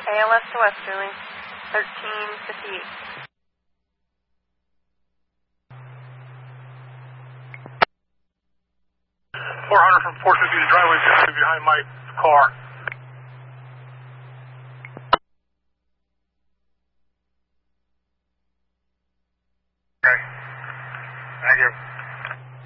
ALS to Westerly, 1358. 400 from 450 to driveway behind my car. Okay. Thank you.